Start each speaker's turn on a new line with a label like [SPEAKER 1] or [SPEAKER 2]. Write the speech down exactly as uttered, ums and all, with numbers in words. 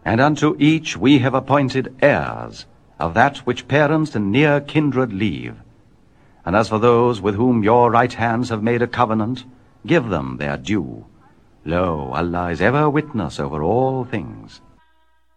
[SPEAKER 1] And unto each we have appointed heirs of that which parents and near kindred leave. And as for those with whom your right hands have made a covenant, give them their due. Lo, Allah is ever witness over all things.